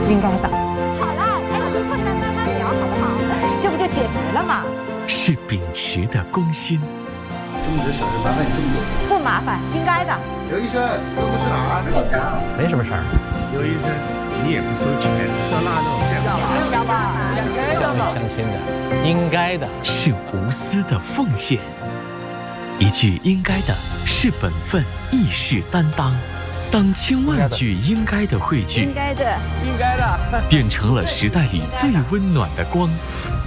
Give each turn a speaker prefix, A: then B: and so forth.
A: 应该的。
B: 好了，还有个困难慢慢聊，好不好？这不就解决了吗？
C: 是秉持的公心。
D: 这么多小事麻烦你这么多？
B: 不麻烦，应该的。
D: 刘医生，这不是哪儿？
E: 没什么事儿。
F: 刘医生，你也不收钱，照那种
E: 乡里乡亲的，应该的。
C: 是无私的奉献。一句应该的是本分，亦是担当。当千万句应该的汇聚，
B: 应该的，
E: 应该的，
C: 变成了时代里最温暖的光。